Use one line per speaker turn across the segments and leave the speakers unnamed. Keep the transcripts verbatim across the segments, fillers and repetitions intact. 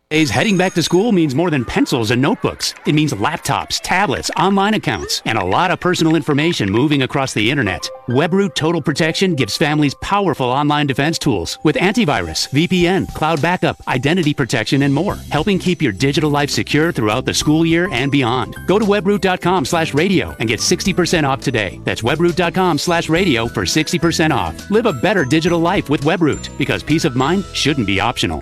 Heading back to school means more than pencils and notebooks. It means laptops, tablets, online accounts, and a lot of personal information moving across the internet. WebRoot Total Protection gives families powerful online defense tools with antivirus, V P N, cloud backup, identity protection, and more, helping keep your digital life secure throughout the school year and beyond. Go to webroot.com slash radio and get sixty percent off today. That's webroot.com slash radio for sixty percent off. Live a better digital life with WebRoot, because peace of mind shouldn't be optional.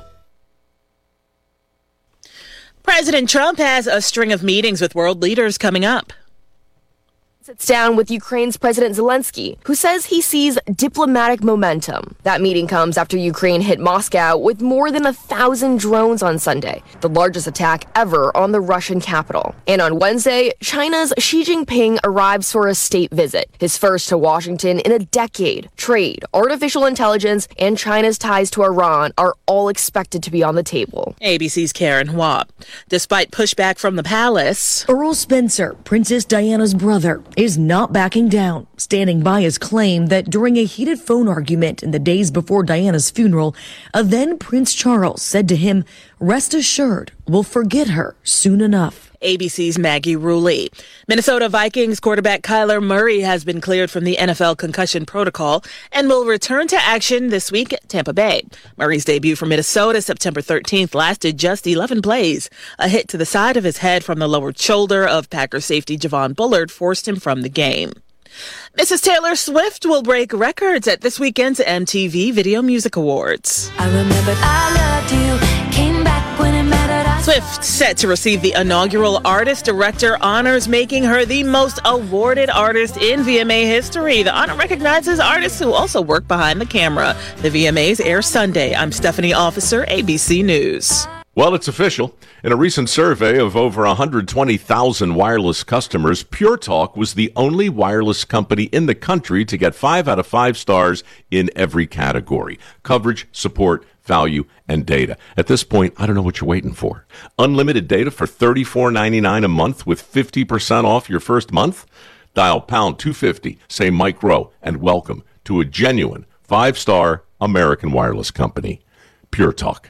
President Trump has a string of meetings with world leaders coming up.
Sits down with Ukraine's President Zelensky, who says he sees diplomatic momentum. That meeting comes after Ukraine hit Moscow with more than a thousand drones on Sunday, the largest attack ever on the Russian capital. And on Wednesday, China's Xi Jinping arrives for a state visit, his first to Washington in a decade. Trade, artificial intelligence, and China's ties to Iran are all expected to be on the table.
A B C's Karen Hua. Despite pushback from the palace,
Earl Spencer, Princess Diana's brother, is not backing down, standing by his claim that during a heated phone argument in the days before Diana's funeral, a then Prince Charles said to him, "Rest assured, we'll forget her soon enough."
A B C's Maggie Rulli. Minnesota Vikings quarterback Kyler Murray has been cleared from the N F L concussion protocol and will return to action this week at Tampa Bay. Murray's debut for Minnesota September thirteenth lasted just eleven plays. A hit to the side of his head from the lower shoulder of Packers safety Javon Bullard forced him from the game. Missus Taylor Swift will break records at this weekend's M T V Video Music Awards.
I remembered I loved you, came back when it mattered.
Swift set to receive the inaugural Artist Director honors, making her the most awarded artist in V M A history. The honor recognizes artists who also work behind the camera. The V M As air Sunday. I'm Stephanie Officer, A B C News.
Well, it's official. In a recent survey of over one hundred twenty thousand wireless customers, Pure Talk was the only wireless company in the country to get five out of five stars in every category: coverage, support, value, and data. At this point, I don't know what you're waiting for. Unlimited data for thirty-four ninety-nine a month with fifty percent off your first month? Dial pound two fifty, say Mike Rowe, and welcome to a genuine five-star American wireless company, Pure Talk.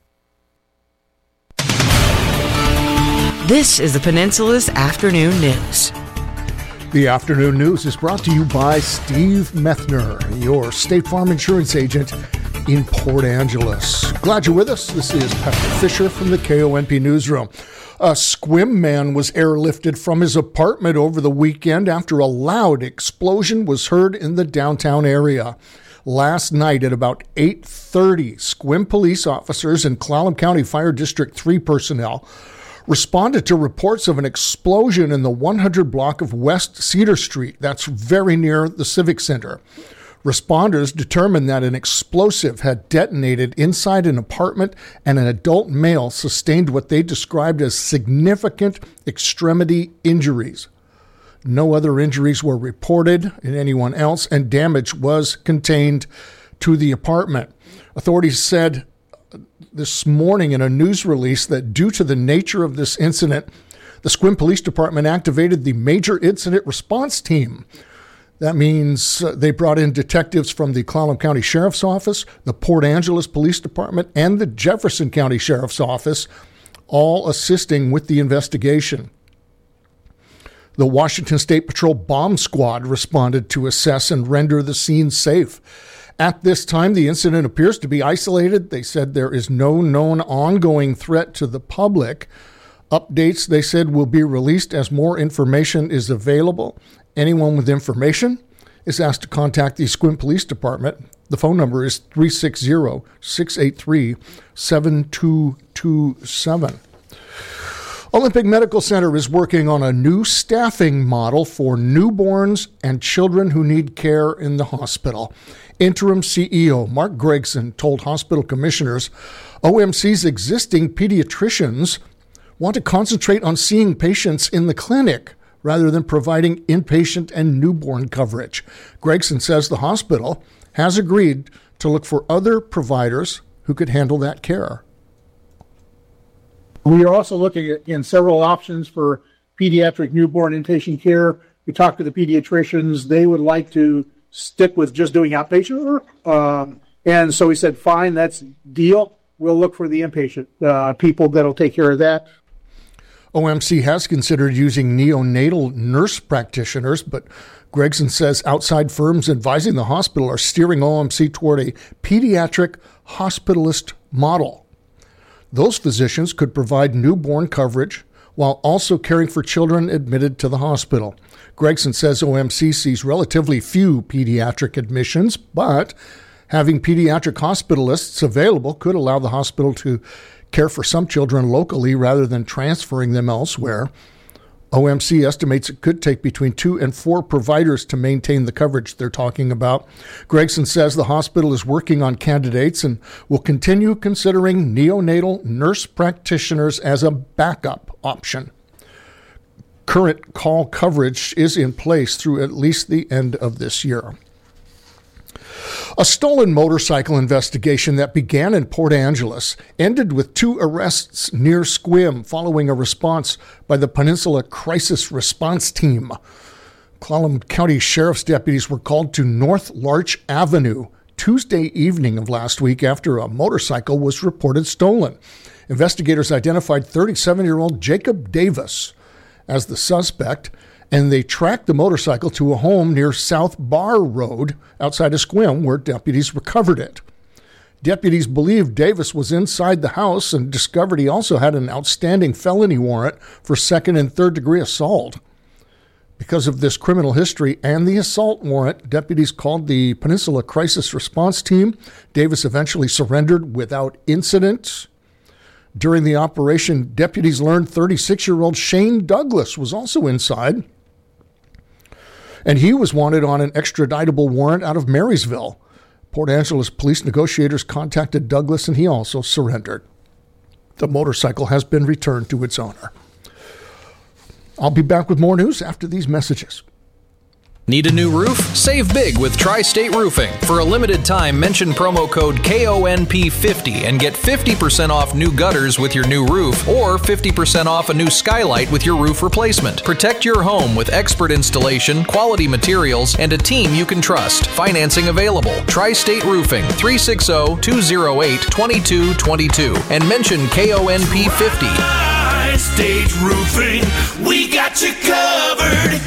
This is the Peninsula's Afternoon News.
The afternoon news is brought to you by Steve Methner, your State Farm insurance agent in Port Angeles. Glad you're with us. This is Patrick Fisher from the K O N P Newsroom. A Squim man was airlifted from his apartment over the weekend after a loud explosion was heard in the downtown area. Last night at about eight thirty, Squim police officers and Clallam County Fire District three personnel responded to reports of an explosion in the one hundred block of West Cedar Street. That's very near the Civic Center. Responders determined that an explosive had detonated inside an apartment and an adult male sustained what they described as significant extremity injuries. No other injuries were reported in anyone else, and damage was contained to the apartment. Authorities said this morning in a news release that due to the nature of this incident, the Squim Police Department activated the Major Incident Response Team. That means uh, they brought in detectives from the Clallam County Sheriff's Office, the Port Angeles Police Department, and the Jefferson County Sheriff's Office, all assisting with the investigation. The Washington State Patrol Bomb Squad responded to assess and render the scene safe. At this time, the incident appears to be isolated. They said there is no known ongoing threat to the public. Updates, they said, will be released as more information is available. Anyone with information is asked to contact the Squim Police Department. The phone number is three six zero, six eight three, seven two two seven. Olympic Medical Center is working on a new staffing model for newborns and children who need care in the hospital. Interim C E O Mark Gregson told hospital commissioners O M C's existing pediatricians want to concentrate on seeing patients in the clinic rather than providing inpatient and newborn coverage. Gregson says the hospital has agreed to look for other providers who could handle that care.
We are also looking at in several options for pediatric newborn inpatient care. We talked to the pediatricians. They would like to stick with just doing outpatient work. Um, and so we said, fine, that's deal. we'll look for the inpatient uh, people that'll take care of that.
O M C has considered using neonatal nurse practitioners, but Gregson says outside firms advising the hospital are steering O M C toward a pediatric hospitalist model. Those physicians could provide newborn coverage while also caring for children admitted to the hospital. Gregson says O M C sees relatively few pediatric admissions, but having pediatric hospitalists available could allow the hospital to care for some children locally rather than transferring them elsewhere. O M C estimates it could take between two and four providers to maintain the coverage they're talking about. Gregson says the hospital is working on candidates and will continue considering neonatal nurse practitioners as a backup option. Current call coverage is in place through at least the end of this year. A stolen motorcycle investigation that began in Port Angeles ended with two arrests near Sequim following a response by the Peninsula Crisis Response Team. Clallam County Sheriff's deputies were called to North Larch Avenue Tuesday evening of last week after a motorcycle was reported stolen. Investigators identified thirty-seven-year-old Jacob Davis as the suspect, and they tracked the motorcycle to a home near South Bar Road outside of Sequim, where deputies recovered it. Deputies believed Davis was inside the house and discovered he also had an outstanding felony warrant for second and third degree assault. Because of this criminal history and the assault warrant, deputies called the Peninsula Crisis Response Team. Davis eventually surrendered without incident. During the operation, deputies learned thirty-six-year-old Shane Douglas was also inside, and he was wanted on an extraditable warrant out of Marysville. Port Angeles police negotiators contacted Douglas, and he also surrendered. The motorcycle has been returned to its owner. I'll be back with more news after these messages.
Need a new roof? Save big with Tri-State Roofing. For a limited time, mention promo code K O N P fifty and get fifty percent off new gutters with your new roof or fifty percent off a new skylight with your roof replacement. Protect your home with expert installation, quality materials, and a team you can trust. Financing available. Tri-State Roofing, three six zero, two zero eight, two two two two and mention K O N P fifty.
Tri-State Roofing, we got you covered.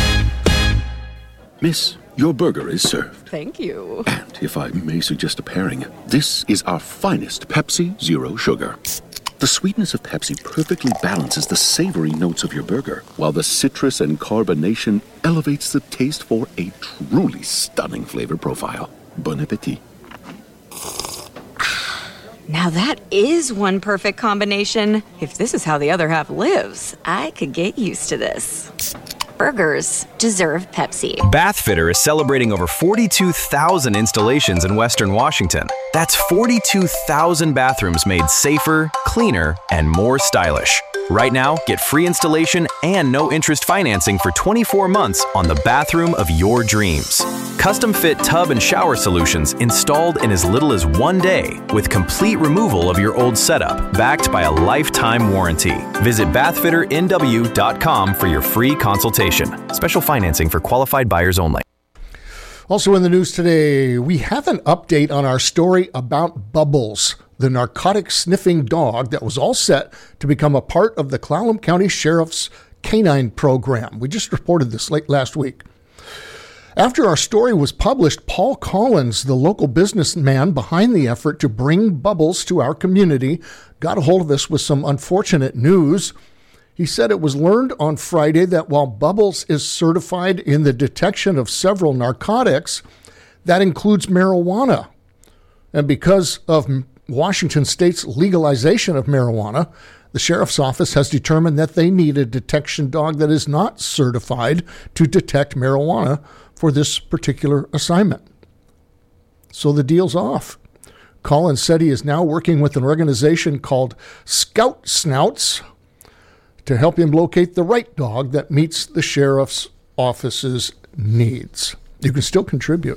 Miss, your burger is served.
Thank you.
And if I may suggest a pairing, this is our finest Pepsi Zero Sugar. The sweetness of Pepsi perfectly balances the savory notes of your burger, while the citrus and carbonation elevates the taste for a truly stunning flavor profile. Bon appetit.
Now that is one perfect combination. If this is how the other half lives, I could get used to this. Burgers deserve Pepsi.
Bathfitter is celebrating over forty-two thousand installations in Western Washington. That's forty-two thousand bathrooms made safer, cleaner, and more stylish. Right now, get free installation and no interest financing for twenty-four months on the bathroom of your dreams. Custom fit tub and shower solutions installed in as little as one day with complete removal of your old setup, backed by a lifetime warranty. Visit bathfitter n w dot com for your free consultation. Special financing for qualified buyers only.
Also in the news today, we have an update on our story about Bubbles, the narcotic sniffing dog that was all set to become a part of the Clallam County Sheriff's canine program. We just reported this late last week. After our story was published, Paul Collins, the local businessman behind the effort to bring Bubbles to our community, got a hold of us with some unfortunate news. He said it was learned on Friday that while Bubbles is certified in the detection of several narcotics, that includes marijuana. And because of Washington State's legalization of marijuana, the sheriff's office has determined that they need a detection dog that is not certified to detect marijuana for this particular assignment. So the deal's off. Collins said he is now working with an organization called Scout Snouts to help him locate the right dog that meets the sheriff's office's needs. You can still contribute.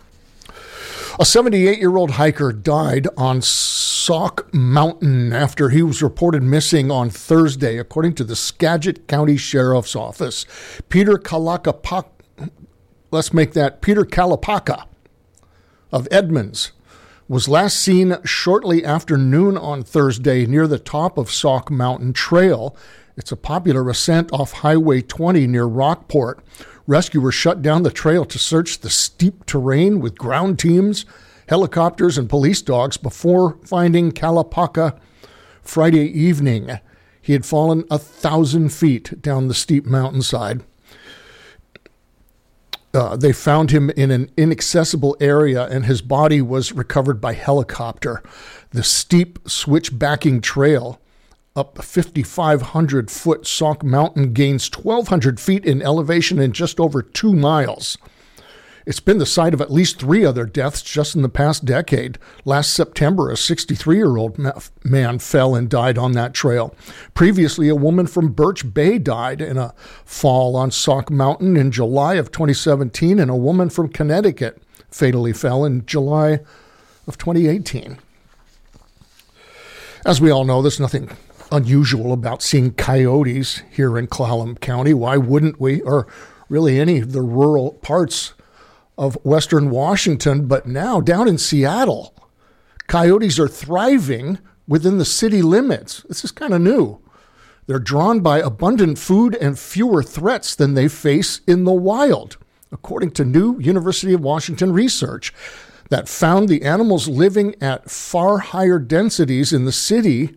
A seventy-eight-year-old hiker died on Sauk Mountain after he was reported missing on Thursday, according to the Skagit County Sheriff's Office. Peter Kalakapaka, let's make that Peter Kalapaka of Edmonds, was last seen shortly after noon on Thursday near the top of Sauk Mountain Trail. It's a popular ascent off Highway twenty near Rockport. Rescuers shut down the trail to search the steep terrain with ground teams, helicopters, and police dogs before finding Kalapaka Friday evening. He had fallen a thousand feet down the steep mountainside. Uh, they found him in an inaccessible area, and his body was recovered by helicopter. The steep switchbacking trail up the fifty-five hundred foot Sauk Mountain gains twelve hundred feet in elevation in just over two miles. It's been the site of at least three other deaths just in the past decade. Last September, a sixty-three-year-old man fell and died on that trail. Previously, a woman from Birch Bay died in a fall on Sauk Mountain in July of twenty seventeen, and a woman from Connecticut fatally fell in July of twenty eighteen. As we all know, there's nothing unusual about seeing coyotes here in Clallam County. Why wouldn't we? Or really any of the rural parts of Western Washington. But now down in Seattle, coyotes are thriving within the city limits. This is kind of new. They're drawn by abundant food and fewer threats than they face in the wild, according to new University of Washington research that found the animals living at far higher densities in the city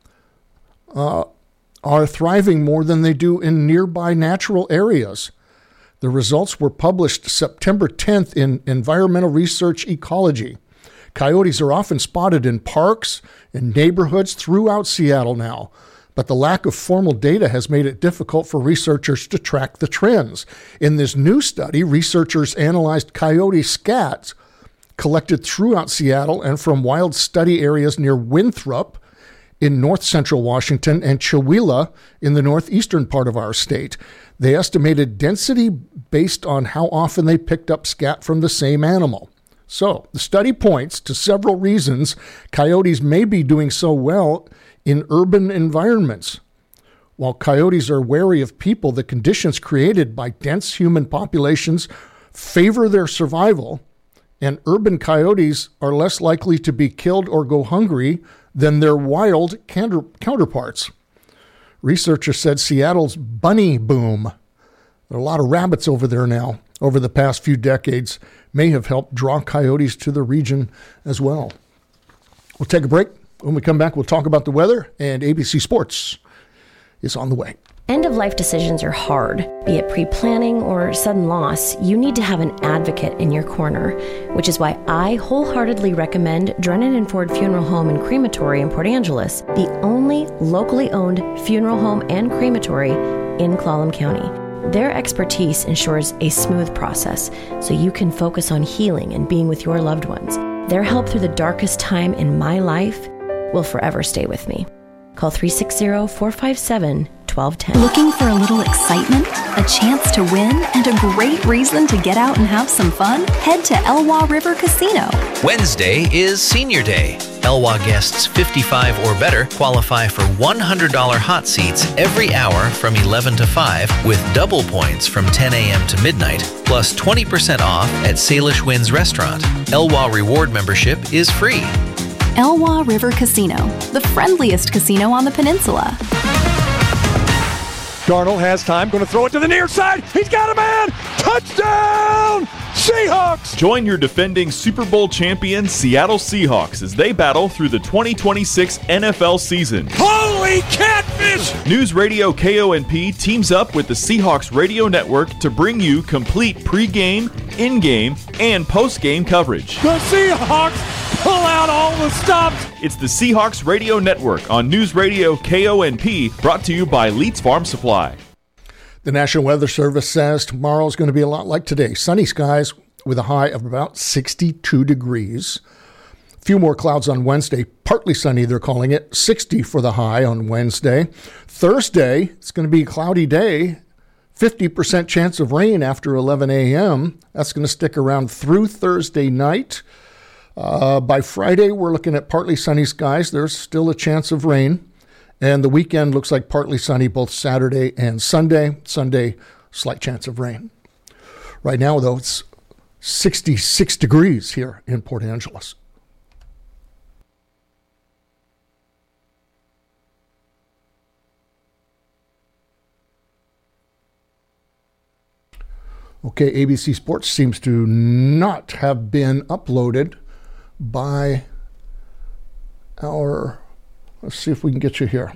uh, are thriving more than they do in nearby natural areas. The results were published September tenth in Environmental Research Ecology. Coyotes are often spotted in parks and neighborhoods throughout Seattle now, but the lack of formal data has made it difficult for researchers to track the trends. In this new study, researchers analyzed coyote scats collected throughout Seattle and from wild study areas near Winthrop in north central Washington and Chewelah in the northeastern part of our state. They estimated density based on how often they picked up scat from the same animal. So the study points to several reasons coyotes may be doing so well in urban environments. While coyotes are wary of people, the conditions created by dense human populations favor their survival, and urban coyotes are less likely to be killed or go hungry than their wild counter- counterparts. Researchers said Seattle's bunny boom, there are a lot of rabbits over there now, over the past few decades, may have helped draw coyotes to the region as well. We'll take a break. When we come back, we'll talk about the weather, and A B C Sports is on the way.
End-of-life decisions are hard. Be it pre-planning or sudden loss, you need to have an advocate in your corner, which is why I wholeheartedly recommend Drennan and Ford Funeral Home and Crematory in Port Angeles, the only locally owned funeral home and crematory in Clallam County. Their expertise ensures a smooth process so you can focus on healing and being with your loved ones. Their help through the darkest time in my life will forever stay with me. Call three six zero, four five seven, one two one zero.
Looking for a little excitement, a chance to win, and a great reason to get out and have some fun? Head to Elwha River Casino.
Wednesday is Senior Day. Elwha guests fifty-five or better qualify for one hundred dollars hot seats every hour from eleven to five with double points from ten a.m. to midnight, plus twenty percent off at Salish Winds Restaurant. Elwha Reward membership is free.
Elwha River Casino, the friendliest casino on the peninsula.
Darnold has time, going to throw it to the near side. He's got a man! Touchdown! Seahawks!
Join your defending Super Bowl champion Seattle Seahawks as they battle through the twenty twenty-six N F L season.
Holy catfish!
News Radio K O N P teams up with the Seahawks Radio Network to bring you complete pregame, in-game, and post-game coverage.
The Seahawks pull out all the stops!
It's the Seahawks Radio Network on News Radio K O N P, brought to you by Leeds Farm Supply.
The National Weather Service says tomorrow is going to be a lot like today. Sunny skies with a high of about sixty-two degrees. A few more clouds on Wednesday. Partly sunny, they're calling it. sixty for the high on Wednesday. Thursday, it's going to be a cloudy day. fifty percent chance of rain after eleven a.m. That's going to stick around through Thursday night. Uh, by Friday, we're looking at partly sunny skies. There's still a chance of rain. And the weekend looks like partly sunny both Saturday and Sunday. Sunday, slight chance of rain. Right now, though, it's sixty-six degrees here in Port Angeles. Okay, A B C Sports seems to not have been uploaded by our, let's see if we can get you here.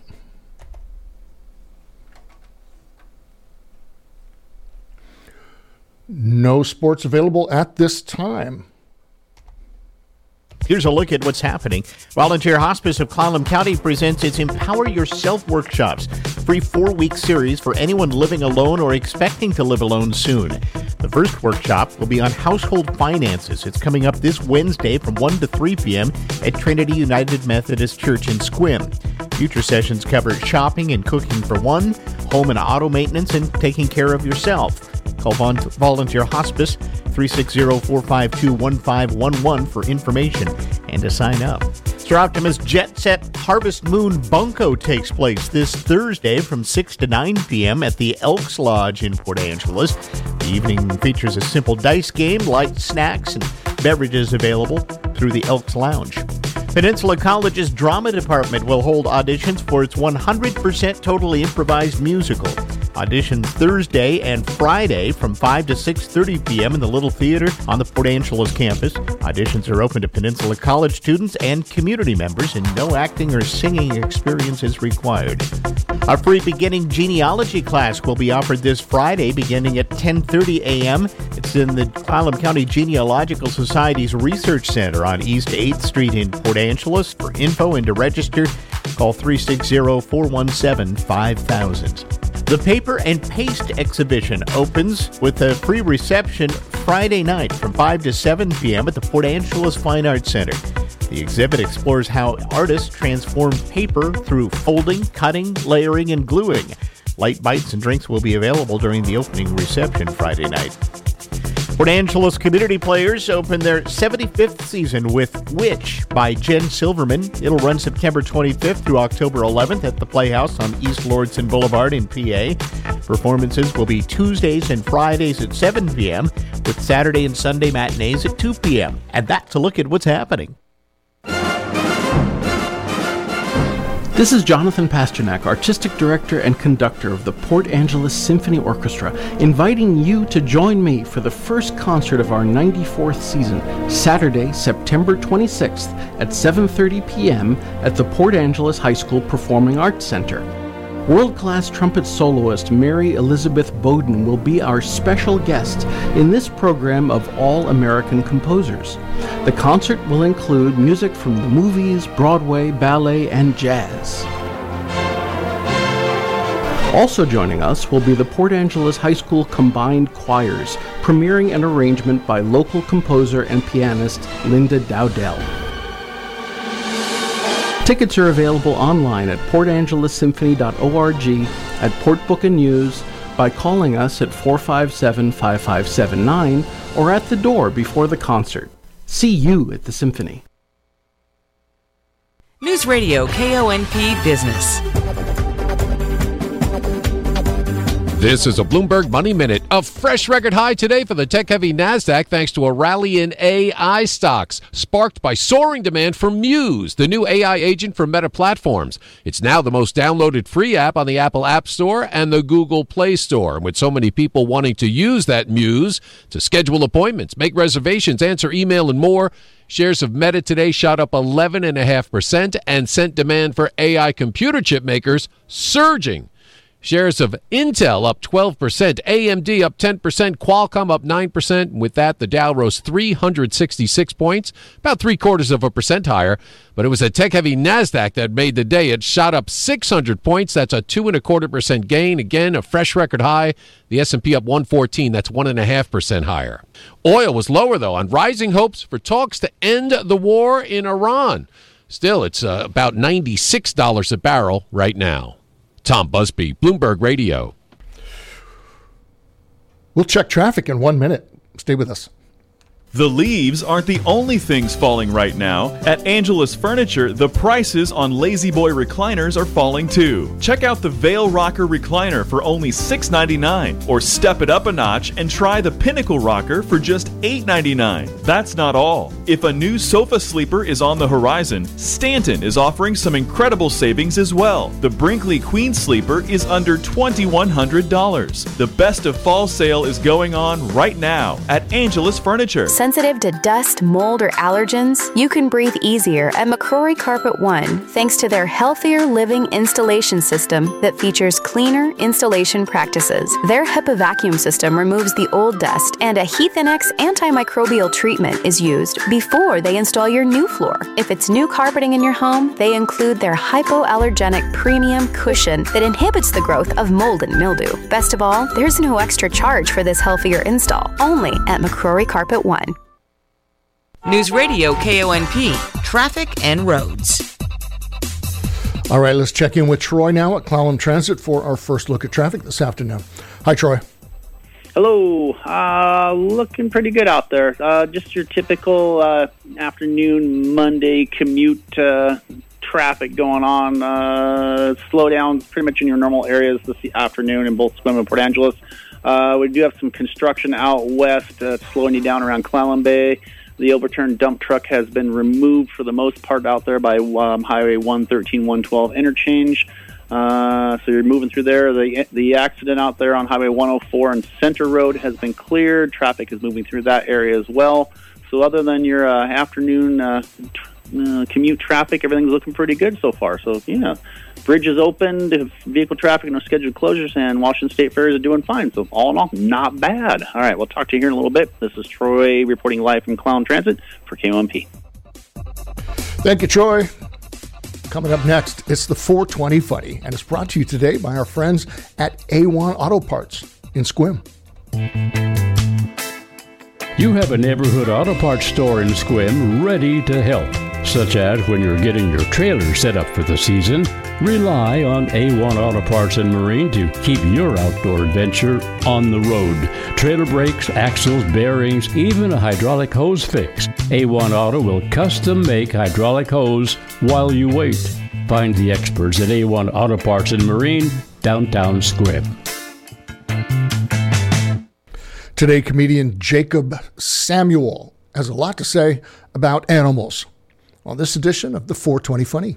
No sports available at this time.
Here's a look at what's happening. Volunteer Hospice of Clallam County presents its Empower Yourself workshops, free four-week series for anyone living alone or expecting to live alone soon. The first workshop will be on household finances. It's coming up this Wednesday from one to three p.m. at Trinity United Methodist Church in Sequim. Future sessions cover shopping and cooking for one, home and auto maintenance, and taking care of yourself. Call Volunteer Hospice three six zero, four five two, one five one one for information and to sign up. Sir Optimus Jet Set Harvest Moon Bunko takes place this Thursday from six to nine p.m. at the Elks Lodge in Port Angeles. The evening features a simple dice game, light snacks, and beverages available through the Elks Lounge. Peninsula College's drama department will hold auditions for its one hundred percent totally improvised musical. Auditions Thursday and Friday from five to six thirty p.m. in the Little Theater on the Port Angeles campus. Auditions are open to Peninsula College students and community members, and no acting or singing experience is required. A free beginning genealogy class will be offered this Friday beginning at ten thirty a.m. It's in the Clallam County Genealogical Society's Research Center on East eighth Street in Port Angeles. For info and to register, call three six zero, four one seven, five thousand. The Paper and Paste exhibition opens with a free reception Friday night from five to seven p.m. at the Port Angeles Fine Arts Center. The exhibit explores how artists transform paper through folding, cutting, layering, and gluing. Light bites and drinks will be available during the opening reception Friday night. Port Angeles Community Players open their seventy-fifth season with Witch by Jen Silverman. It'll run September twenty-fifth through October eleventh at the Playhouse on East Lordson Boulevard in P A. Performances will be Tuesdays and Fridays at seven p.m. with Saturday and Sunday matinees at two p.m. And that's a look at what's happening.
This is Jonathan Pasternak, Artistic Director and Conductor of the Port Angeles Symphony Orchestra, inviting you to join me for the first concert of our ninety-fourth season, Saturday, September twenty-sixth at seven thirty p.m. at the Port Angeles High School Performing Arts Center. World-class trumpet soloist Mary Elizabeth Bowden will be our special guest in this program of all-American composers. The concert will include music from the movies, Broadway, ballet, and jazz. Also joining us will be the Port Angeles High School Combined Choirs, premiering an arrangement by local composer and pianist Linda Dowdell. Tickets are available online at port angeles symphony dot org, at Port Book and News, by calling us at four five seven, five five seven nine, or at the door before the concert. See you at the Symphony.
News Radio K O N P Business.
This is a Bloomberg Money Minute. A fresh record high today for the tech-heavy NASDAQ thanks to a rally in A I stocks, sparked by soaring demand for Muse, the new A I agent for Meta Platforms. It's now the most downloaded free app on the Apple App Store and the Google Play Store. And with so many people wanting to use that Muse to schedule appointments, make reservations, answer email, and more, shares of Meta today shot up eleven point five percent and sent demand for A I computer chip makers surging. Shares of Intel up twelve percent, A M D up ten percent, Qualcomm up nine percent. With that, the Dow rose three hundred sixty-six points, about three quarters of a percent higher. But it was a tech-heavy NASDAQ that made the day. It shot up six hundred points. That's a two and a quarter percent gain. Again, a fresh record high. The S and P up one fourteen. That's one and a half percent higher. Oil was lower, though, on rising hopes for talks to end the war in Iran. Still, it's uh, about ninety-six dollars a barrel right now. Tom Busby, Bloomberg Radio.
We'll check traffic in one minute. Stay with us.
The leaves aren't the only things falling right now. At Angelus Furniture, the prices on Lazy Boy recliners are falling too. Check out the Veil Rocker recliner for only six ninety-nine, or step it up a notch and try the Pinnacle Rocker for just eight ninety-nine. That's not all. If a new sofa sleeper is on the horizon, Stanton is offering some incredible savings as well. The Brinkley Queen Sleeper is under twenty-one hundred dollars. The best of fall sale is going on right now at Angelus Furniture.
Sensitive to dust, mold, or allergens? You can breathe easier at McCrory Carpet One thanks to their Healthier Living installation system that features cleaner installation practices. Their HEPA vacuum system removes the old dust, and a Heathinex antimicrobial treatment is used before they install your new floor. If it's new carpeting in your home, they include their hypoallergenic premium cushion that inhibits the growth of mold and mildew. Best of all, there's no extra charge for this healthier install, only at McCrory Carpet One.
News Radio K O N P, traffic and roads.
All right, let's check in with Troy now at Clallam Transit for our first look at traffic this afternoon. Hi, Troy.
Hello. Uh, looking pretty good out there. Uh, just your typical uh, afternoon Monday commute uh, traffic going on. Uh, slowdowns pretty much in your normal areas this afternoon in both Sequim and Port Angeles. Uh, we do have some construction out west uh, slowing you down around Clallam Bay. The overturned dump truck has been removed for the most part out there by um, Highway one thirteen, one twelve interchange. Uh, so you're moving through there. The the accident out there on Highway one oh four and Center Road has been cleared. Traffic is moving through that area as well. So other than your uh, afternoon uh, uh, commute traffic, everything's looking pretty good so far. So, yeah, bridge is open, vehicle traffic, no scheduled closures, and Washington State ferries are doing fine. So all in all, not bad. All right, we'll talk to you here in a little bit. This is Troy reporting live from Clallam Transit for K O N P.
Thank you, Troy. Coming up next, it's the four twenty Funny, and it's brought to you today by our friends at A one Auto Parts in Sequim.
You have a neighborhood auto parts store in Sequim ready to help, such as when you're getting your trailer set up for the season. Rely on A one Auto Parts and Marine to keep your outdoor adventure on the road. Trailer brakes, axles, bearings, even a hydraulic hose fix. A one Auto will custom make hydraulic hose while you wait. Find the experts at A one Auto Parts and Marine, downtown Sequim.
Today, comedian Jacob Samuel has a lot to say about animals on this edition of the four twenty Funny.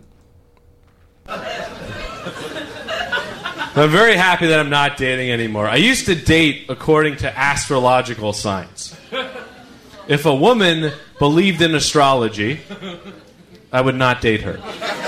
I'm very happy that I'm not dating anymore. I used to date according to astrological signs. If a woman believed in astrology, I would not date her.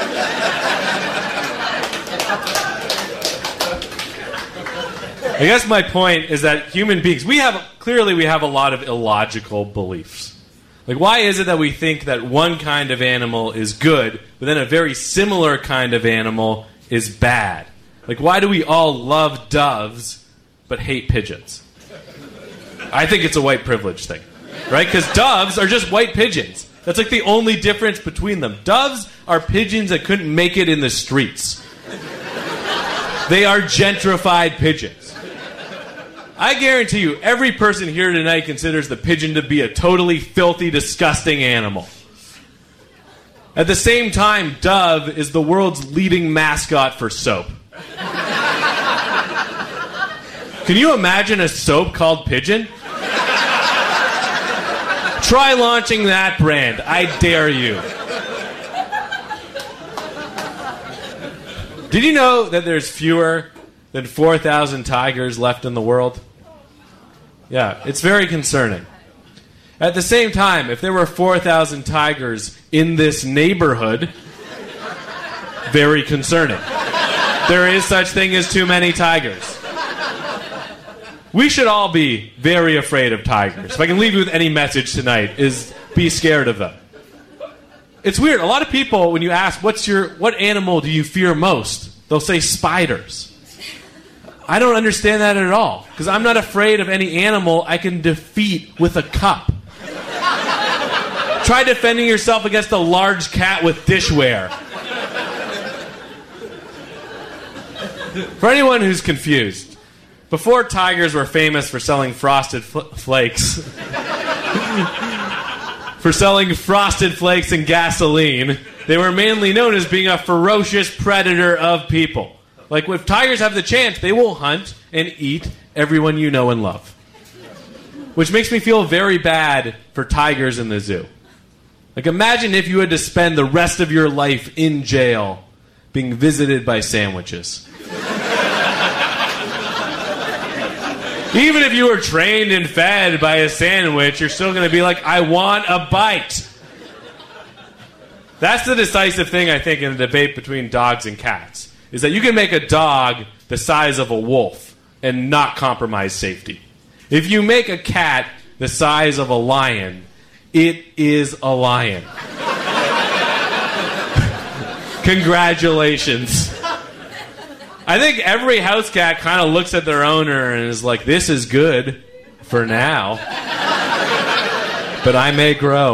I guess my point is that human beings, we have, clearly we have a lot of illogical beliefs. Like, why is it that we think that one kind of animal is good, but then a very similar kind of animal is bad? Like, why do we all love doves, but hate pigeons? I think it's a white privilege thing, right? Because doves are just white pigeons. That's like the only difference between them. Doves are pigeons that couldn't make it in the streets. They are gentrified pigeons. I guarantee you, every person here tonight considers the pigeon to be a totally filthy, disgusting animal. At the same time, Dove is the world's leading mascot for soap. Can you imagine a soap called Pigeon? Try launching that brand. I dare you. Did you know that there's fewer than four thousand tigers left in the world? Yeah, it's very concerning. At the same time, if there were four thousand tigers in this neighborhood, very concerning. There is such thing as too many tigers. We should all be very afraid of tigers. If I can leave you with any message tonight, is be scared of them. It's weird. A lot of people, when you ask, what's your, what animal do you fear most? They'll say spiders. I don't understand that at all, because I'm not afraid of any animal I can defeat with a cup. Try defending yourself against a large cat with dishware. For anyone who's confused, before tigers were famous for selling frosted fl- flakes, for selling Frosted Flakes and gasoline. They were mainly known as being a ferocious predator of people. Like, if tigers have the chance, they will hunt and eat everyone you know and love. Which makes me feel very bad for tigers in the zoo. Like, imagine if you had to spend the rest of your life in jail being visited by sandwiches. Even if you were trained and fed by a sandwich, you're still going to be like, I want a bite. That's the decisive thing, I think, in the debate between dogs and cats, is that you can make a dog the size of a wolf and not compromise safety. If you make a cat the size of a lion, it is a lion. Congratulations. I think every house cat kind of looks at their owner and is like, this is good for now, but I may grow.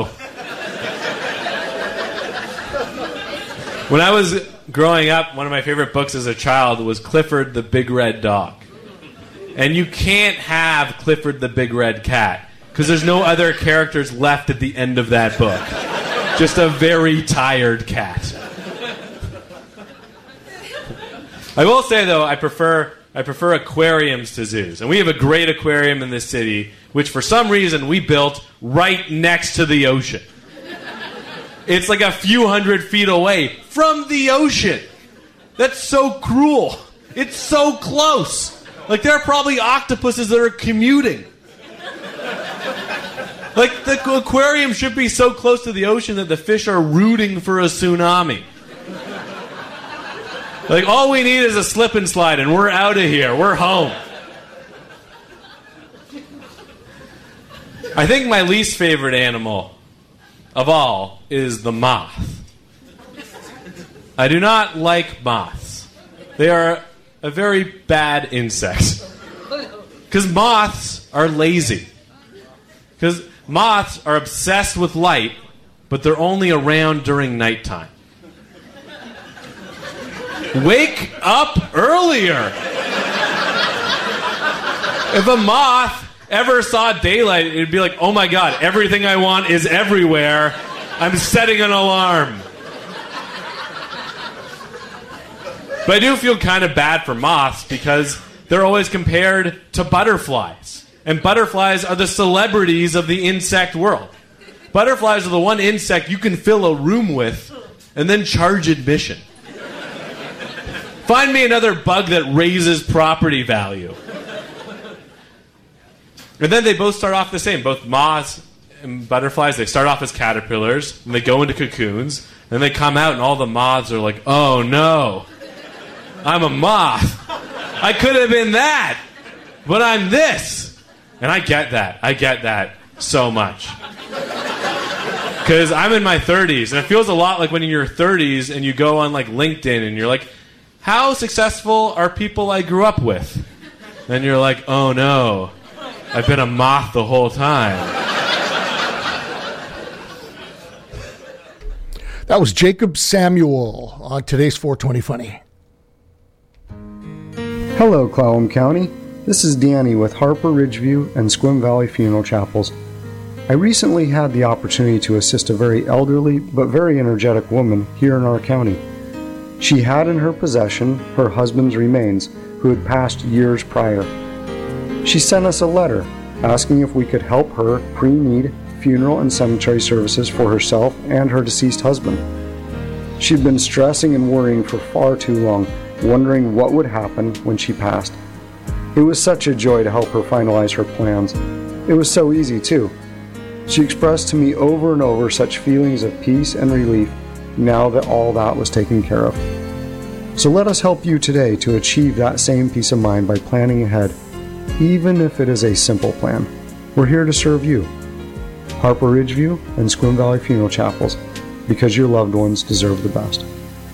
When I was growing up, one of my favorite books as a child was Clifford the Big Red Dog. And you can't have Clifford the Big Red Cat because there's no other characters left at the end of that book. Just a very tired cat. I will say, though, I prefer I prefer aquariums to zoos. And we have a great aquarium in this city, which for some reason we built right next to the ocean. It's like a few hundred feet away from the ocean. That's so cruel. It's so close. Like, there are probably octopuses that are commuting. Like, the aquarium should be so close to the ocean that the fish are rooting for a tsunami. Like, all we need is a slip and slide, and we're out of here. We're home. I think my least favorite animal of all is the moth. I do not like moths. They are a very bad insect. Because moths are lazy. Because moths are obsessed with light, but they're only around during nighttime. Wake up earlier. If a moth ever saw daylight, it'd be like, oh my god, everything I want is everywhere. I'm setting an alarm. But I do feel kind of bad for moths because they're always compared to butterflies. And butterflies are the celebrities of the insect world. Butterflies are the one insect you can fill a room with and then charge admission. Find me another bug that raises property value. And then they both start off the same. Both moths and butterflies, they start off as caterpillars, and they go into cocoons, and they come out, and all the moths are like, oh no, I'm a moth. I could have been that, but I'm this. And I get that. I get that so much. Because I'm in my thirties, and it feels a lot like when you're in your thirties, and you go on like LinkedIn, and you're like, how successful are people I grew up with? And you're like, oh no, I've been a moth the whole time.
That was Jacob Samuel on today's four twenty Funny.
Hello, Clallam County. This is Danny with Harper Ridgeview and Sequim Valley Funeral Chapels. I recently had the opportunity to assist a very elderly but very energetic woman here in our county. She had in her possession her husband's remains, who had passed years prior. She sent us a letter asking if we could help her pre-need funeral and cemetery services for herself and her deceased husband. She'd been stressing and worrying for far too long, wondering what would happen when she passed. It was such a joy to help her finalize her plans. It was so easy, too. She expressed to me over and over such feelings of peace and relief now that all that was taken care of. So let us help you today to achieve that same peace of mind by planning ahead, even if it is a simple plan. We're here to serve you. Harper Ridgeview and Sequim Valley Funeral Chapels, because your loved ones deserve the best.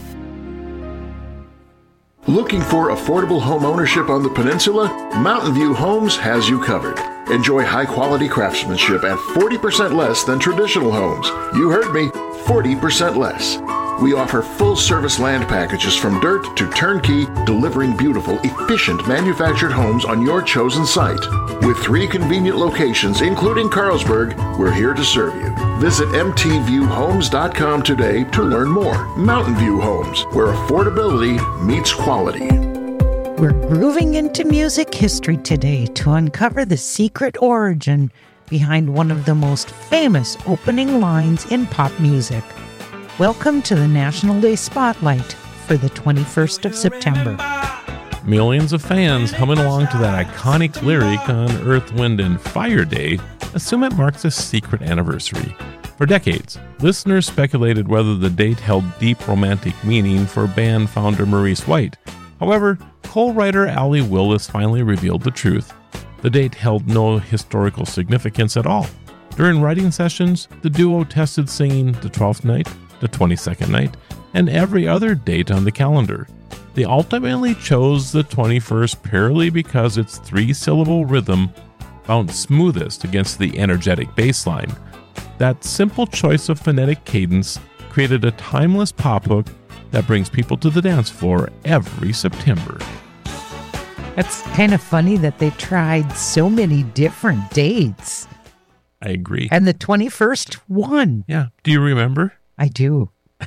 Looking for affordable home ownership on the peninsula? Mountain View Homes has you covered. Enjoy high-quality craftsmanship at forty percent less than traditional homes. You heard me, forty percent less. We offer full-service land packages from dirt to turnkey, delivering beautiful, efficient manufactured homes on your chosen site. With three convenient locations, including Carlsberg, we're here to serve you. Visit m t view homes dot com today to learn more. Mountain View Homes, where affordability meets quality.
We're grooving into music history today to uncover the secret origin behind one of the most famous opening lines in pop music. Welcome to the National Day Spotlight for the twenty-first of September.
Millions of fans humming along to that iconic lyric on Earth, Wind, and Fire Day assume it marks a secret anniversary. For decades, listeners speculated whether the date held deep romantic meaning for band founder Maurice White. However, co-writer Allie Willis finally revealed the truth. The date held no historical significance at all. During writing sessions, the duo tested singing the twelfth night, the twenty-second night, and every other date on the calendar. They ultimately chose the twenty-first purely because its three-syllable rhythm bounced smoothest against the energetic bass line. That simple choice of phonetic cadence created a timeless pop hook that brings people to the dance floor every September.
It's kind of funny that they tried so many different dates.
I agree.
And the twenty-first won.
Yeah. Do you remember?
I do.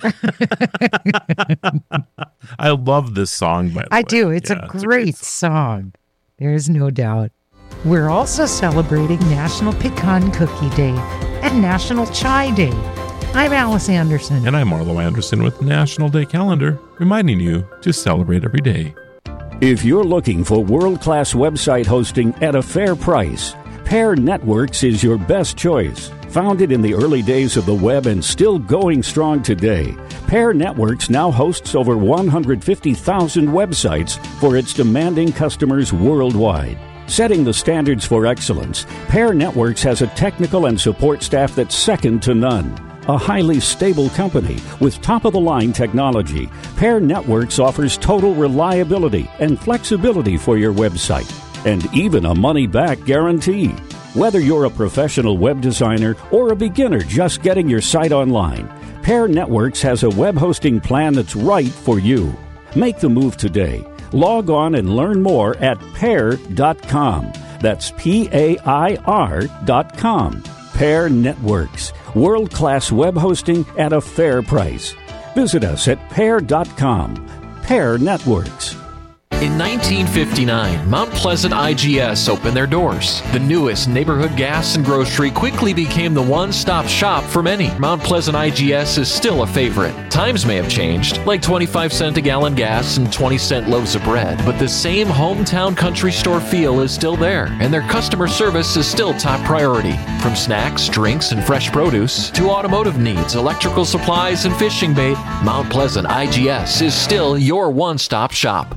I love this song, by the
I
way.
do. It's,
yeah,
a, great it's a great song. There's no doubt. We're also celebrating National Pecan Cookie Day and National Chai Day. I'm Alice Anderson.
And I'm Marlo Anderson with National Day Calendar, reminding you to celebrate every day.
If you're looking for world-class website hosting at a fair price, Pair Networks is your best choice. Founded in the early days of the web and still going strong today, Pair Networks now hosts over one hundred fifty thousand websites for its demanding customers worldwide. Setting the standards for excellence, Pair Networks has a technical and support staff that's second to none. A highly stable company with top-of-the-line technology, Pair Networks offers total reliability and flexibility for your website, and even a money-back guarantee. Whether you're a professional web designer or a beginner just getting your site online, Pair Networks has a web hosting plan that's right for you. Make the move today. Log on and learn more at pair dot com. That's P A I R dot com. Pair Networks. World-class web hosting at a fair price. Visit us at pair dot com. Pair Networks.
In nineteen fifty-nine, Mount Pleasant I G S opened their doors. The newest neighborhood gas and grocery quickly became the one-stop shop for many. Mount Pleasant I G S is still a favorite. Times may have changed, like twenty-five cent a gallon gas and twenty cent loaves of bread, but the same hometown country store feel is still there, and their customer service is still top priority. From snacks, drinks, and fresh produce to automotive needs, electrical supplies, and fishing bait, Mount Pleasant I G S is still your one-stop shop.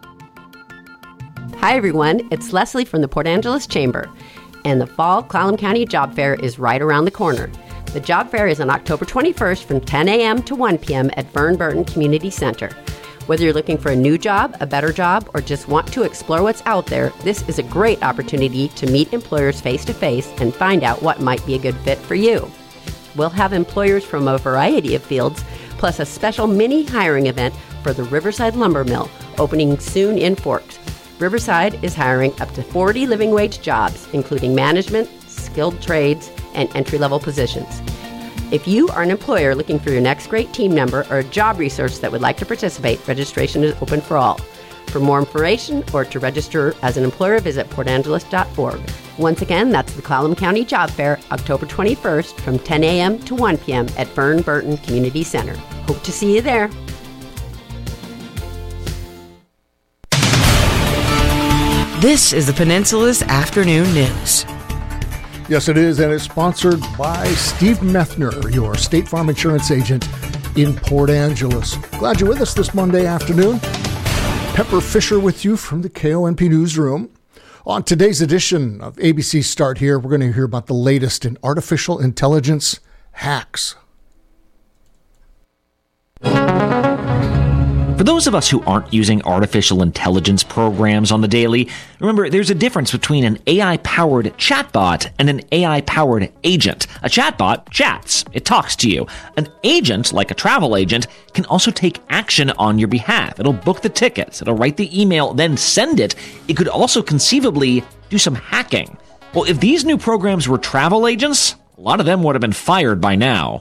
Hi everyone, it's Leslie from the Port Angeles Chamber, and the Fall Clallam County Job Fair is right around the corner. The Job Fair is on October twenty-first from ten a.m. to one p.m. at Vern Burton Community Center. Whether you're looking for a new job, a better job, or just want to explore what's out there, this is a great opportunity to meet employers face-to-face and find out what might be a good fit for you. We'll have employers from a variety of fields, plus a special mini hiring event for the Riverside Lumber Mill, opening soon in Forks. Riverside is hiring up to forty living wage jobs, including management, skilled trades, and entry-level positions. If you are an employer looking for your next great team member or a job resource that would like to participate, registration is open for all. For more information or to register as an employer, visit port angeles dot org. Once again, that's the Clallam County Job Fair, October twenty-first from ten a.m. to one p.m. at Vern Burton Community Center. Hope to see you there.
This is the Peninsula's Afternoon News.
Yes, it is, and it's sponsored by Steve Methner, your State Farm Insurance agent in Port Angeles. Glad you're with us this Monday afternoon. Pepper Fisher with you from the K O N P Newsroom. On today's edition of A B C Start Here, we're going to hear about the latest in artificial intelligence hacks.
For those of us who aren't using artificial intelligence programs on the daily, remember there's a difference between an A I-powered chatbot and an A I-powered agent. A chatbot chats. It talks to you. An agent, like a travel agent, can also take action on your behalf. It'll book the tickets. It'll write the email, then send it. It could also conceivably do some hacking. Well, if these new programs were travel agents, a lot of them would have been fired by now.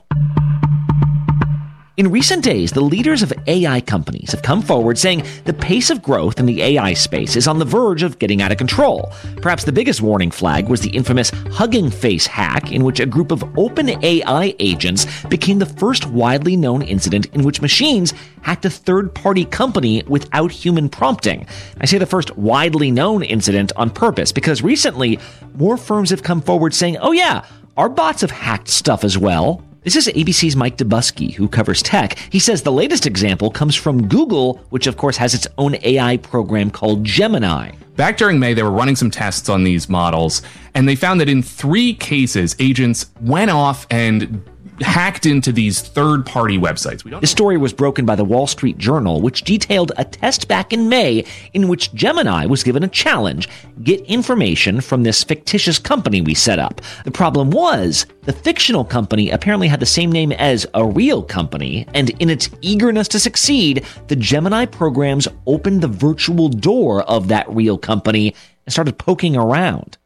In recent days, the leaders of A I companies have come forward saying the pace of growth in the A I space is on the verge of getting out of control. Perhaps the biggest warning flag was the infamous Hugging Face hack, in which a group of OpenAI agents became the first widely known incident in which machines hacked a third-party company without human prompting. I say the first widely known incident on purpose because recently, more firms have come forward saying, oh yeah, our bots have hacked stuff as well. This is A B C's Mike Dubusky, who covers tech. He says the latest example comes from Google, which of course has its own A I program called Gemini.
Back during May, they were running some tests on these models, and they found that in three cases, agents went off and hacked into these third-party websites. We don't
the story was broken by the Wall Street Journal, which detailed a test back in May in which Gemini was given a challenge: get information from this fictitious company we set up. The problem was, the fictional company apparently had the same name as a real company, and in its eagerness to succeed, the Gemini programs opened the virtual door of that real company and started poking around.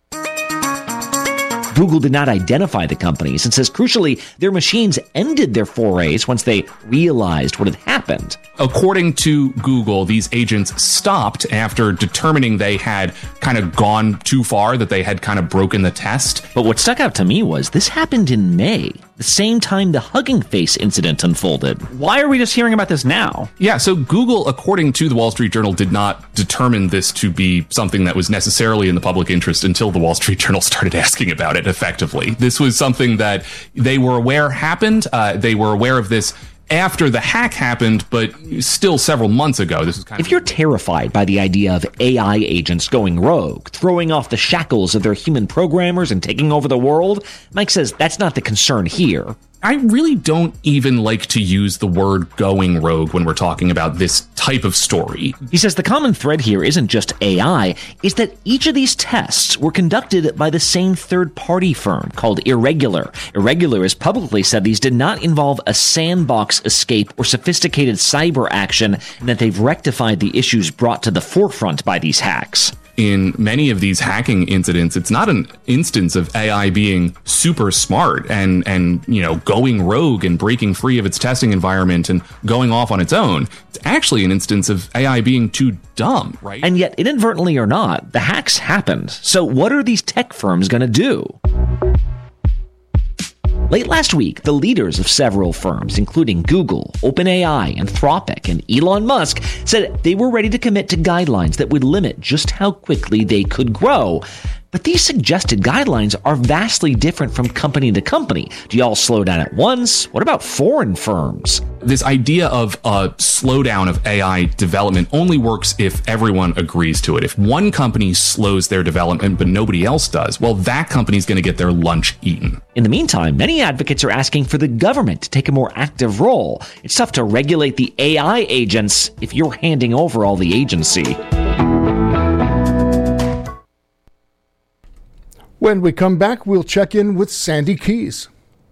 Google did not identify the companies and says, crucially, their machines ended their forays once they realized what had happened.
According to Google, these agents stopped after determining they had kind of gone too far, that they had kind of broken the test.
But what stuck out to me was this happened in May, the same time the Hugging Face incident unfolded. Why are we just hearing about this now?
Yeah, so Google, according to the Wall Street Journal, did not determine this to be something that was necessarily in the public interest until the Wall Street Journal started asking about it effectively. This was something that they were aware happened. Uh, they were aware of this after the hack happened, but still several months ago. This is kind
if
of
you're terrified by the idea of A I agents going rogue, throwing off the shackles of their human programmers and taking over the world, Mike says that's not the concern here.
I really don't even like to use the word going rogue when we're talking about this type of story.
He says the common thread here isn't just A I, it's that each of these tests were conducted by the same third-party firm called Irregular. Irregular has publicly said these did not involve a sandbox escape or sophisticated cyber action, and that they've rectified the issues brought to the forefront by these hacks.
In many of these hacking incidents, it's not an instance of A I being super smart and, and, you know, going rogue and breaking free of its testing environment and going off on its own. It's actually an instance of A I being too dumb, right?
And yet, inadvertently or not, the hacks happened. So what are these tech firms going to do? Late last week, the leaders of several firms, including Google, OpenAI, Anthropic, and Elon Musk, said they were ready to commit to guidelines that would limit just how quickly they could grow. But these suggested guidelines are vastly different from company to company. Do y'all slow down at once? What about foreign firms?
This idea of a slowdown of A I development only works if everyone agrees to it. If one company slows their development but nobody else does, well, that company's going to get their lunch eaten.
In the meantime, many advocates are asking for the government to take a more active role. It's tough to regulate the A I agents if you're handing over all the agency.
When we come back, we'll check in with Sandy Keys.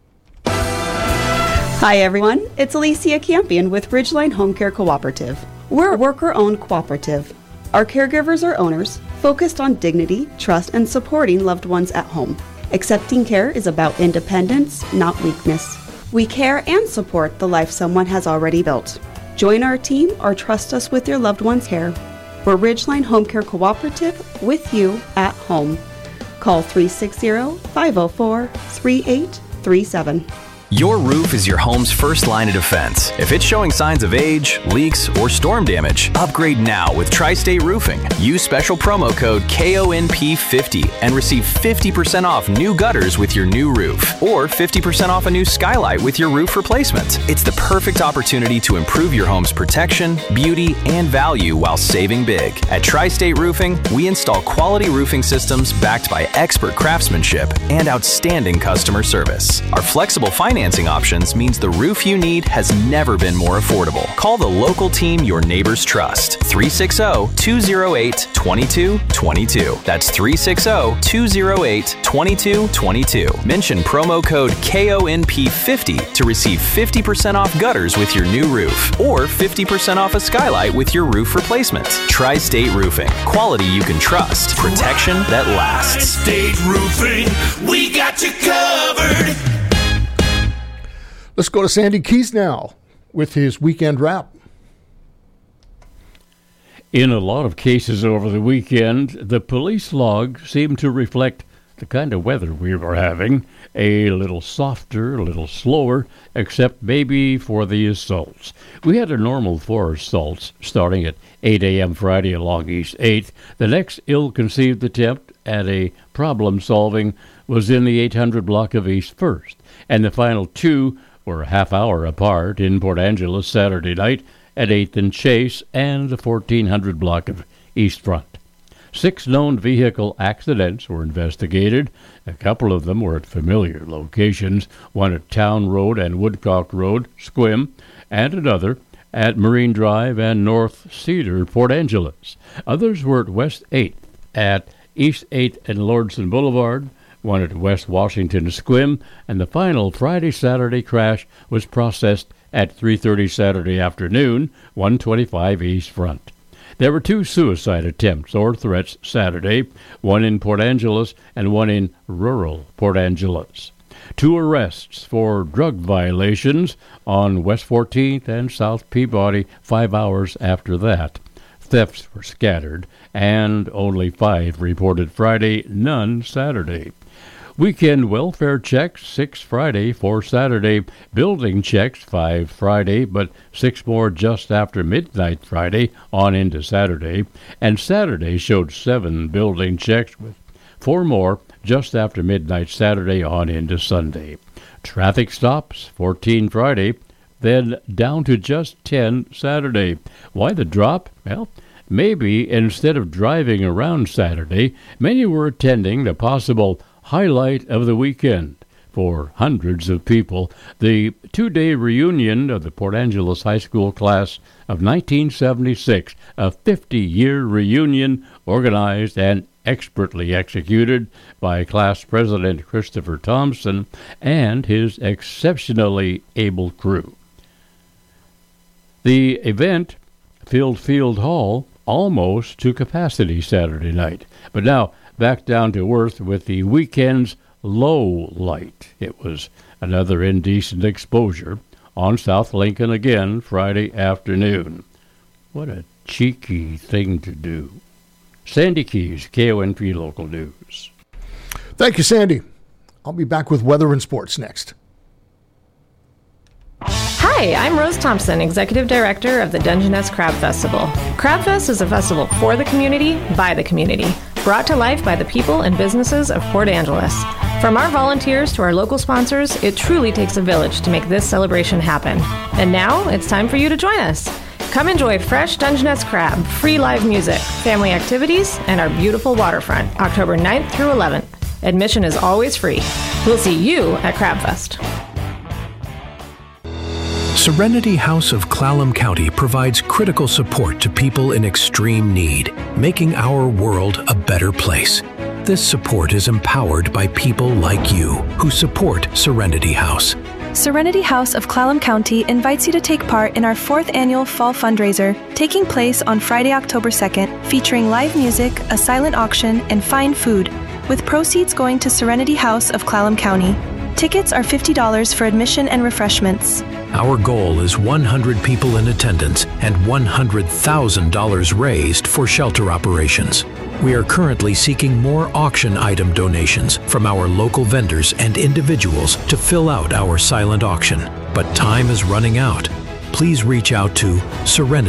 Hi everyone, it's Alicia Campion with Ridgeline Home Care Cooperative. We're a worker-owned cooperative. Our caregivers are owners, focused on dignity, trust, and supporting loved ones at home. Accepting care is about independence, not weakness. We care and support the life someone has already built. Join our team or trust us with your loved one's care. We're Ridgeline Home Care Cooperative, with you at home. Call three six zero, five zero four, three eight three seven.
Your roof is your home's first line of defense. If it's showing signs of age, leaks, or storm damage, upgrade now with Tri-State Roofing. Use special promo code K O N P fifty and receive fifty percent off new gutters with your new roof, or fifty percent off a new skylight with your roof replacement. It's the perfect opportunity to improve your home's protection, beauty, and value while saving big. At Tri-State Roofing, we install quality roofing systems backed by expert craftsmanship and outstanding customer service. Our flexible financing financing options means the roof you need has never been more affordable. Call the local team your neighbors trust. three six zero, two zero eight, two two two two. That's three six zero, two zero eight, two two two two. Mention promo code K O N P fifty to receive fifty percent off gutters with your new roof or fifty percent off a skylight with your roof replacement. Tri-State Roofing. Quality you can trust. Protection that lasts.
Tri-State Roofing, we got you covered.
Let's go to Sandy Keys now with his weekend wrap.
In a lot of cases over the weekend, the police log seemed to reflect the kind of weather we were having. A little softer, a little slower, except maybe for the assaults. We had a normal four assaults starting at eight a.m. Friday along East eighth. The next ill-conceived attempt at a problem-solving was in the eight hundred block of East first. And the final two were a half hour apart in Port Angeles Saturday night at eighth and Chase and the fourteen hundred block of East Front. Six known vehicle accidents were investigated. A couple of them were at familiar locations, one at Town Road and Woodcock Road, Sequim, and another at Marine Drive and North Cedar, Port Angeles. Others were at West eighth, at East eighth and Lordson Boulevard, one at West Washington, Sequim, and the final Friday-Saturday crash was processed at three thirty Saturday afternoon, one twenty-five East Front. There were two suicide attempts or threats Saturday, one in Port Angeles and one in rural Port Angeles. Two arrests for drug violations on West fourteenth and South Peabody five hours after that. Thefts were scattered, and only five reported Friday, none Saturday. Weekend welfare checks, six Friday, four Saturday. Building checks, five Friday, but six more just after midnight Friday on into Saturday. And Saturday showed seven building checks with four more just after midnight Saturday on into Sunday. Traffic stops, fourteen Friday, then down to just ten Saturday. Why the drop? Well, maybe instead of driving around Saturday, many were attending the possible highlight of the weekend for hundreds of people, the two-day reunion of the Port Angeles High School class of nineteen seventy-six, a fifty-year reunion organized and expertly executed by class president Christopher Thompson and his exceptionally able crew. The event filled Field Hall almost to capacity Saturday night, but now back down to earth with the weekend's low light. It was another indecent exposure on South Lincoln again Friday afternoon. What a cheeky thing to do. Sandy Keys, K O N P Local News.
Thank you, Sandy. I'll be back with weather and sports next.
Hi, I'm Rose Thompson, Executive Director of the Dungeness Crab Festival. Crab Fest is a festival for the community, by the community, brought to life by the people and businesses of Port Angeles. From our volunteers to our local sponsors, it truly takes a village to make this celebration happen. And now, it's time for you to join us. Come enjoy fresh Dungeness crab, free live music, family activities, and our beautiful waterfront, October ninth through eleventh. Admission is always free. We'll see you at Crab Fest.
Serenity House of Clallam County provides critical support to people in extreme need, making our world a better place. This support is empowered by people like you who support Serenity House.
Serenity House of Clallam County invites you to take part in our fourth annual fall fundraiser, taking place on Friday, October second, featuring live music, a silent auction, and fine food, with proceeds going to Serenity House of Clallam County. Tickets are fifty dollars for admission and refreshments.
Our goal is one hundred people in attendance and one hundred thousand dollars raised for shelter operations. We are currently seeking more auction item donations from our local vendors and individuals to fill out our silent auction, but time is running out. Please reach out to Serenity